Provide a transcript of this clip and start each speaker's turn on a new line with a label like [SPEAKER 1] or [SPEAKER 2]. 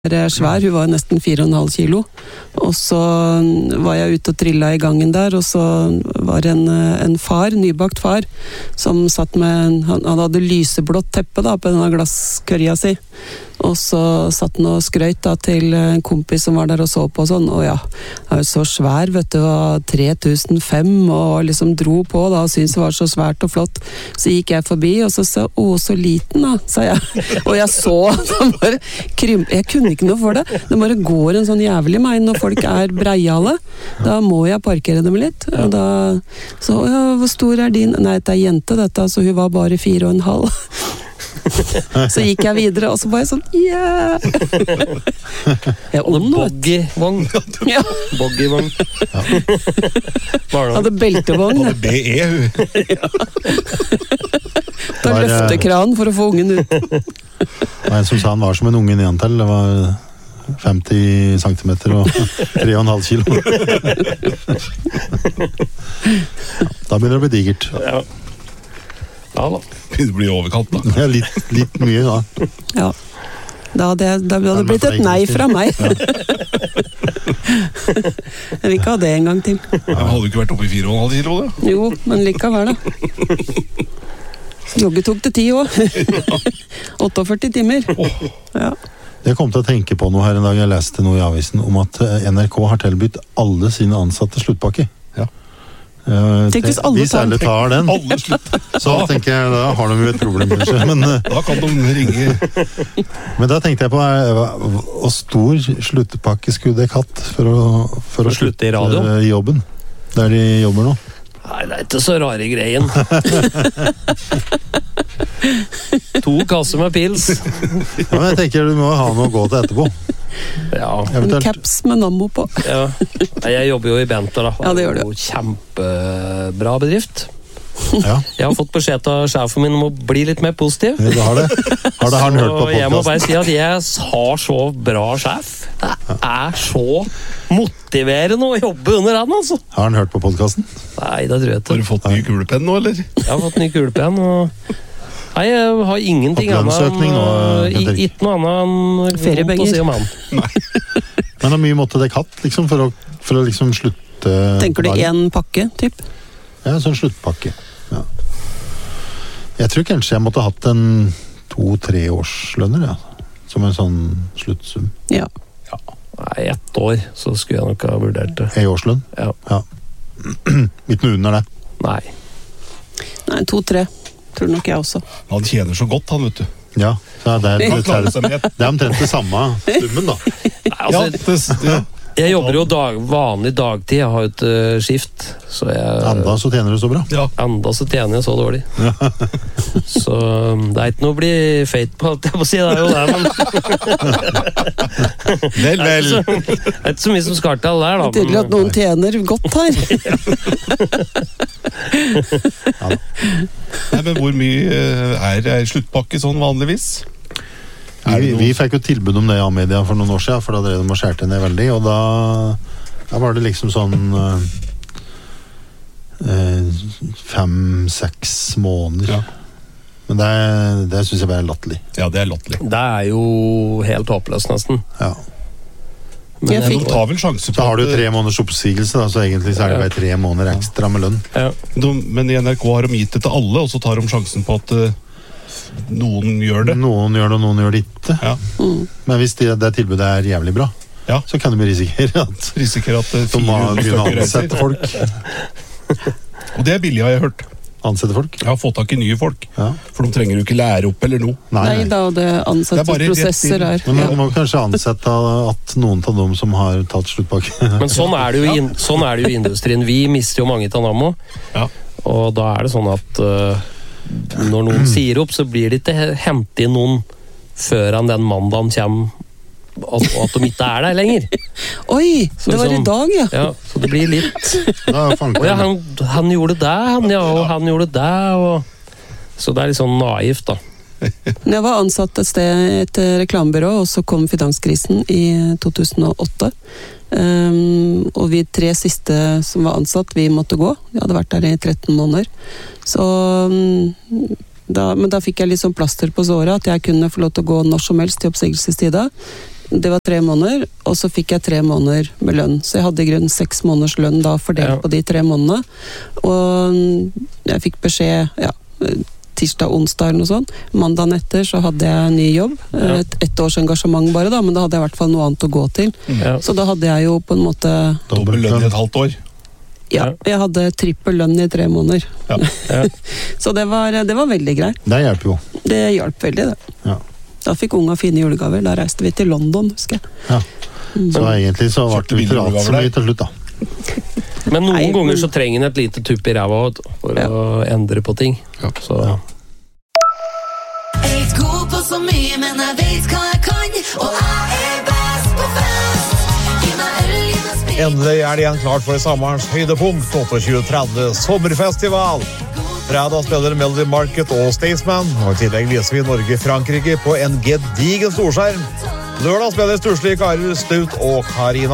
[SPEAKER 1] svær, hun var nesten 4,5 kilo. Og så var jeg ute og trilla i gangen der, og så var det en far, nybakt far, som satt med, han hadde lyseblått teppe da, på denne glasskørja si. Og så satt han og skrøyt da, til en kompis som var der og så på og sånn, og ja, han var jo så svær, vet du, var 3005, og liksom dro på da, og syntes det var så svært og flott. Så gikk jeg forbi, og så sa, så liten da, sa jeg. Og jeg så, bare jeg kunne ikke noe for det. Det bare går en sånn jævlig meg når folk breiale. Da må jeg parkere dem litt. Og da, så, ja, hvor stor din? Nei, det jente dette, så hun var bare 4,5. Så gikk jeg videre, og så var jeg sånn, yeah! Jeg
[SPEAKER 2] boggivogn.
[SPEAKER 1] Ja.
[SPEAKER 2] Boggivogn.
[SPEAKER 1] Hadde beltevogn.
[SPEAKER 3] Hadde BE, hun.
[SPEAKER 1] Ja. Da løftekran for å få ungen ut.
[SPEAKER 4] Det var en som sa han var som en unge nedantil. Det var 50 centimeter og 3,5 kilo. Da begynner det å bli digert.
[SPEAKER 2] Ja. Ja da.
[SPEAKER 3] Det blir overkant da.
[SPEAKER 4] Ja, litt mye da.
[SPEAKER 1] Ja. Da hadde det blitt et nei fra meg.
[SPEAKER 4] Ja.
[SPEAKER 1] Jeg vil ikke ha det en gang til.
[SPEAKER 3] Jeg hadde jo ikke vært oppe i 4,5 kilo, det.
[SPEAKER 1] Jo, men likevel da. Jogge tok det 10 år. 48 timer. Ja.
[SPEAKER 4] Jeg kom til å tenke på noe her en dag. Jeg leste noe i avisen om at NRK har tilbudt alle sine ansatte sluttpakke.
[SPEAKER 1] Tenk hvis alle
[SPEAKER 4] tar den,
[SPEAKER 3] Alle slutter.
[SPEAKER 4] så tenker jeg, da har de jo et problem kanskje. Men,
[SPEAKER 3] Da kan de ringe.
[SPEAKER 4] men da tenkte jeg på hvor stor sluttpakke skulle dere hatt for å
[SPEAKER 2] slutte i radio?
[SPEAKER 4] Jobben, der de jobber nå.
[SPEAKER 2] Nei, det ikke så rare greien. 2 kasser med pils.
[SPEAKER 4] Ja, men jeg tenker du må ha noe å gå til etterpå.
[SPEAKER 2] Ja.
[SPEAKER 1] En caps med Nammo på.
[SPEAKER 2] Ja. Nei, jeg jobber jo i Benter da.
[SPEAKER 1] Ja, det gjør du.
[SPEAKER 2] Kjempebra bedrift.
[SPEAKER 4] Ja.
[SPEAKER 2] Jeg har fått beskjed av sjefen min om å bli litt mer positiv.
[SPEAKER 4] Ja, det har det. Har han hørt på
[SPEAKER 2] Så jeg må bare
[SPEAKER 4] podcasten?
[SPEAKER 2] si at jeg har så bra sjef. Det så motiverende å jobbe under han, altså.
[SPEAKER 4] Har han hørt på podcasten?
[SPEAKER 2] Nei, det tror jeg
[SPEAKER 3] Har
[SPEAKER 2] ikke.
[SPEAKER 3] du fått ny kulepenn nå, eller?
[SPEAKER 2] Jeg har fått ny kulepenn, og... Nei, jeg har ingenting
[SPEAKER 4] Fått
[SPEAKER 2] annet
[SPEAKER 4] lønnsøkning nå, Henrik?
[SPEAKER 2] ikke noe annet enn
[SPEAKER 1] Feriepenger.
[SPEAKER 2] å si om han.
[SPEAKER 4] Men hvor mye måtte dere hatt, liksom, for å liksom slutte...
[SPEAKER 1] Tenker du
[SPEAKER 4] dagen?
[SPEAKER 1] en pakke, typ?
[SPEAKER 4] Ja, sånn sluttpakke. Ja. Jeg tror kanskje jeg måtte hatt en 2-3 årslønner, ja. Som en sånn sluttsum.
[SPEAKER 1] Ja.
[SPEAKER 2] Nei, 1 år, så skulle jeg nok ha vurdert det.
[SPEAKER 4] En årslønn?
[SPEAKER 2] Ja.
[SPEAKER 4] Mitt noe under det.
[SPEAKER 2] Nei.
[SPEAKER 1] Nei, 2-3. Tror nok jeg også.
[SPEAKER 3] Han tjener så godt, han, vet du.
[SPEAKER 4] Ja, så det
[SPEAKER 3] Han klarer seg med et.
[SPEAKER 4] er omtrent det samme summen, da.
[SPEAKER 2] Nei, altså, jeg jobber jo vanlig dagtid, jeg har jo et skift, så
[SPEAKER 4] Enda så tjener du så bra.
[SPEAKER 3] Ja.
[SPEAKER 2] enda så tjener jeg så dårlig. Så det er ikke noe å bli feit på, alt jeg må si, det er jo det, men
[SPEAKER 4] Vel, vel.
[SPEAKER 2] det er ikke så mye som skal til alle der, da.
[SPEAKER 1] Det er tydelig at noen tjener godt her.
[SPEAKER 3] Nei, men hvor mye er sluttpakke sånn vanligvis?
[SPEAKER 4] Vi fikk jo tilbud om det i A-media for noen år siden, for da drev de og skjærte ned veldig, og da var det liksom sånn 5-6 måneder.
[SPEAKER 3] Ja.
[SPEAKER 4] Men det synes jeg bare er latterlig.
[SPEAKER 3] Ja, det er latterlig.
[SPEAKER 2] Det er jo helt håpløst, nesten.
[SPEAKER 4] Ja.
[SPEAKER 2] Men
[SPEAKER 1] Jeg
[SPEAKER 3] De
[SPEAKER 1] fikk-
[SPEAKER 3] tar vel sjanse på
[SPEAKER 4] Så har du
[SPEAKER 3] at,
[SPEAKER 4] 3 måneders oppsigelse, da, så egentlig så er det bare 3 måneder ekstra med lønn.
[SPEAKER 2] ja.
[SPEAKER 3] men i NRK har de gitt det til alle, og så tar de sjansen på at noen gjør det.
[SPEAKER 4] Noen gjør det, og noen gjør det ikke.
[SPEAKER 3] Ja.
[SPEAKER 4] Men hvis det tilbudet er jævlig bra,
[SPEAKER 3] Ja.
[SPEAKER 4] så kan de risikere at
[SPEAKER 3] Risikerer at
[SPEAKER 4] de må
[SPEAKER 3] 400
[SPEAKER 4] begynne å
[SPEAKER 3] stykker
[SPEAKER 4] ansette
[SPEAKER 3] reiser.
[SPEAKER 4] folk.
[SPEAKER 3] Og det er billig, har jeg hørt.
[SPEAKER 4] Ansette folk?
[SPEAKER 3] Jeg har fått tak i nye folk,
[SPEAKER 4] Ja.
[SPEAKER 3] for de trenger jo ikke lære opp eller noe.
[SPEAKER 1] Nei, da det ansettelsesprosesser
[SPEAKER 3] Det er
[SPEAKER 4] Men man må kanskje ansette at noen av dem som har tatt sluttpakke.
[SPEAKER 2] Men sånn er det jo i industrien. Vi mister jo mange til Nammo,
[SPEAKER 3] Ja.
[SPEAKER 2] og da er det sånn at når noen sier opp, så blir det ikke hentet inn noen før han den mandagen kommer, og at de ikke er der lenger.
[SPEAKER 1] Oi,
[SPEAKER 2] Så
[SPEAKER 1] det var i
[SPEAKER 2] liksom-
[SPEAKER 1] dag, ja.
[SPEAKER 2] Ja, så det blir litt...
[SPEAKER 4] Da fanker
[SPEAKER 2] Å ja,
[SPEAKER 4] jeg.
[SPEAKER 2] han gjorde det, og han gjorde det, og... Så det er litt sånn naivt, da.
[SPEAKER 1] Jeg var ansatt et sted, et reklamebyrå, og så kom finanskrisen i 2008. Og vi 3 siste som var ansatt, vi måtte gå. Vi hadde vært der i 13 måneder. Så men da fikk jeg litt sånn plaster på såret, at jeg kunne få lov til å gå når som helst til oppsigelsestida. det var 3 måneder, og så fikk jeg 3 måneder med lønn. Så jeg hadde i grunn 6 måneders lønn da fordelt på de 3 månedene. Og jeg fikk beskjed, tirsdag, onsdag eller noe sånt. Mandagen etter så hadde jeg en ny jobb. Et års engasjement bare da, men da hadde jeg i hvert fall noe annet å gå til. Så da hadde jeg jo på en måte...
[SPEAKER 3] Dobbel lønn i et halvt år.
[SPEAKER 1] Ja, jeg hadde trippel lønn i 3 måneder. Så det var veldig greit.
[SPEAKER 4] Det hjelper jo.
[SPEAKER 1] Det hjalp veldig, det.
[SPEAKER 4] Ja.
[SPEAKER 1] Da fikk unga fine julegaver. Da reiste vi til London, husker jeg.
[SPEAKER 4] Ja. Så egentlig så var det litt rart så mye til slutt, da.
[SPEAKER 2] Men noen ganger så trenger en et lite tupp i ræva for å endre på ting. Så...
[SPEAKER 5] Jeg er ikke god på så mye, men jeg vet hva jeg kan, og jeg er best på fest. Gi meg øl, gi meg sprit.
[SPEAKER 6] Endelig er det igjen klart for sommerens høydepunkt, 28.30 sommerfestival. Fredag spiller Melody Market og Staysman, og i tillegg viser vi Norge-Frankrike på en gedigen storskjerm. Lørdag spiller Sturslige Karer, Staut og Karina.